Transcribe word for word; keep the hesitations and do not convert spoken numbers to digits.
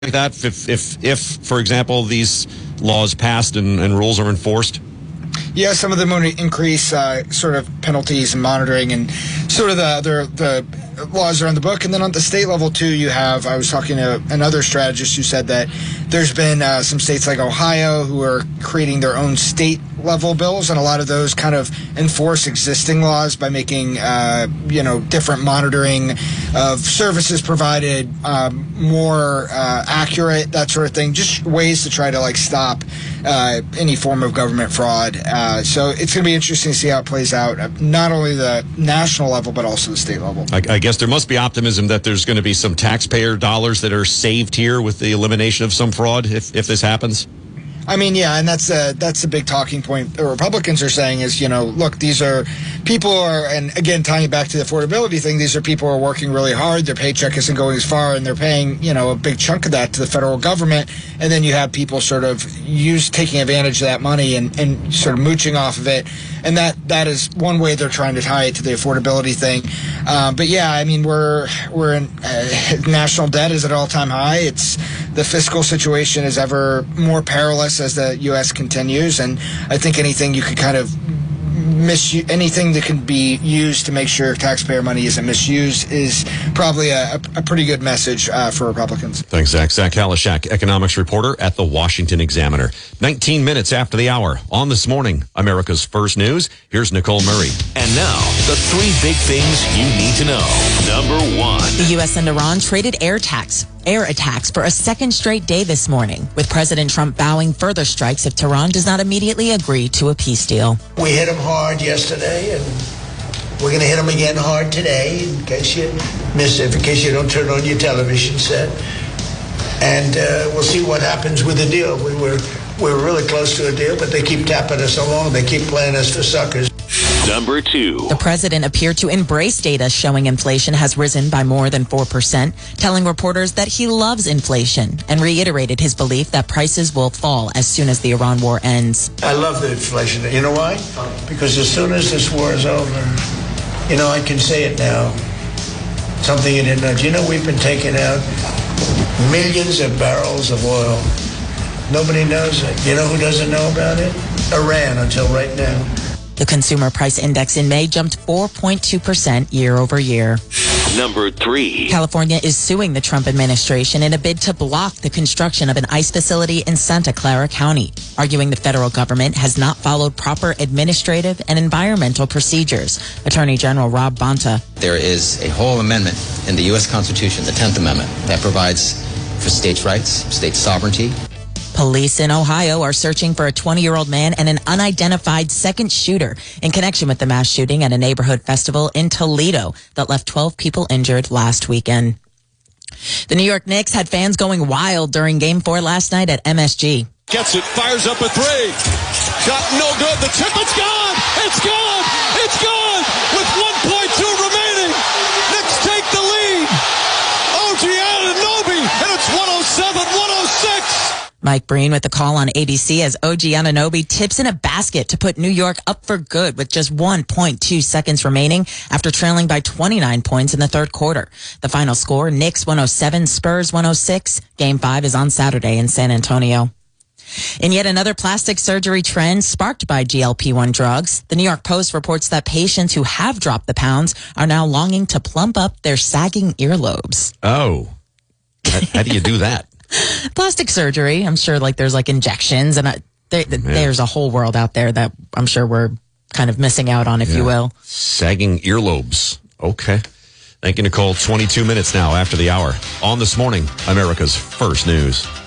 like that if, if, if for example, these laws passed and, and rules are enforced? Yeah, some of them would increase uh, sort of penalties and monitoring and sort of the other the laws are on the book. And then on the state level, too, you have, I was talking to another strategist who said that there's been uh, some states like Ohio who are creating their own state level bills, and a lot of those kind of enforce existing laws by making, uh, you know, different monitoring of services provided um, more uh, accurate, that sort of thing, just ways to try to, like, stop uh, any form of government fraud. Uh, so it's going to be interesting to see how it plays out, uh, not only the national level, but also the state level. I, I guess there must be optimism that there's going to be some taxpayer dollars that are saved here with the elimination of some fraud if, if this happens. I mean, yeah, and that's a, that's a big talking point the Republicans are saying is, you know, look, these are people are, and again, tying it back to the affordability thing, these are people who are working really hard, their paycheck isn't going as far, and they're paying, you know, a big chunk of that to the federal government, and then you have people sort of use taking advantage of that money and, and sort of mooching off of it, and that, that is one way they're trying to tie it to the affordability thing. Um, but yeah, I mean, we're, we're in, uh, national debt is at an all-time high. It's, the fiscal situation is ever more perilous as the U S continues, and I think anything you could kind of misuse, anything that can be used to make sure taxpayer money isn't misused is probably a, a pretty good message uh, for Republicans. Thanks, Zach. Zach Halishak, economics reporter at the Washington Examiner. nineteen minutes after the hour on This Morning, America's First News. Here's Nicole Murray. And now, the three big things you need to know. Number one. The U S and Iran traded air tax. air attacks for a second straight day this morning, with President Trump vowing further strikes if Tehran does not immediately agree to a peace deal. We hit them hard yesterday, and we're going to hit them again hard today, in case you miss it, in case you don't turn on your television set. And uh, we'll see what happens with the deal. We were, we were really close to a deal, but they keep tapping us along. They keep playing us for suckers. Number two. The president appeared to embrace data showing inflation has risen by more than four percent, telling reporters that he loves inflation and reiterated his belief that prices will fall as soon as the Iran war ends. I love the inflation. You know why? Because as soon as this war is over, you know, I can say it now, something you didn't know. Do you know we've been taking out millions of barrels of oil? Nobody knows it. You know who doesn't know about it? Iran, until right now. The consumer price index in May jumped four point two percent year over year. Number three. California is suing the Trump administration in a bid to block the construction of an ICE facility in Santa Clara County, arguing the federal government has not followed proper administrative and environmental procedures. Attorney General Rob Bonta. There is a whole amendment in the U S Constitution, the tenth Amendment, that provides for states' rights, state sovereignty. Police in Ohio are searching for a twenty-year-old man and an unidentified second shooter in connection with the mass shooting at a neighborhood festival in Toledo that left twelve people injured last weekend. The New York Knicks had fans going wild during Game four last night at M S G. Gets it, fires up a three. Shot no good. The tip, it's gone! It's gone! It's gone! With one point two remaining, Knicks take the lead. O G Anunoby, and it's one oh seven one oh six. Mike Breen with the call on A B C as O G Anunoby tips in a basket to put New York up for good with just one point two seconds remaining after trailing by twenty-nine points in the third quarter. The final score, Knicks one oh seven, Spurs one oh six. Game five is on Saturday in San Antonio. In yet another plastic surgery trend sparked by G L P one drugs, the New York Post reports that patients who have dropped the pounds are now longing to plump up their sagging earlobes. Oh, how, how do you do that? Plastic surgery. I'm sure like there's like injections and uh, there, yeah. there's a whole world out there that I'm sure we're kind of missing out on, if yeah. you will. Sagging earlobes. Okay. Thank you, Nicole. twenty-two minutes now after the hour on This Morning, America's First News.